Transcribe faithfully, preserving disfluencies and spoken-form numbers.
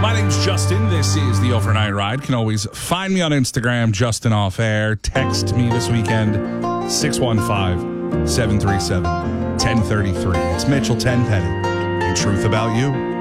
My name's Justin. This is the Overnight Ride. Can always find me on Instagram, Justin Off Air. Text me this weekend, six one five, seven three seven, one zero three three. It's Mitchell Tenpenny. The truth about you.